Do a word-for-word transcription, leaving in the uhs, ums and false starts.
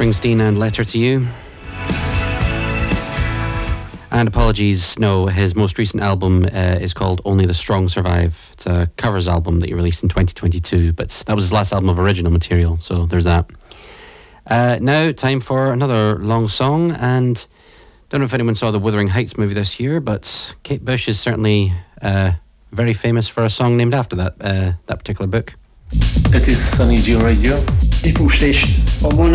Springsteen and Letter to You. And apologies, no, his most recent album uh, is called Only the Strong Survive. It's a covers album that he released in twenty twenty-two, but that was his last album of original material, so there's that. Uh, now, time for another long song, and don't know if anyone saw the Wuthering Heights movie this year, but Kate Bush is certainly uh, very famous for a song named after that uh, that particular book. It is Sunny G Radio. Equal station. On one